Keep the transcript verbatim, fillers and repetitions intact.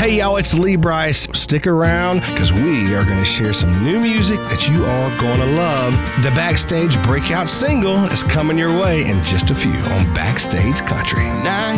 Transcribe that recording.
Hey y'all, it's Lee Brice. Stick around because we are going to share some new music that you are going to love. The Backstage breakout single is coming your way in just a few on Backstage Country. Now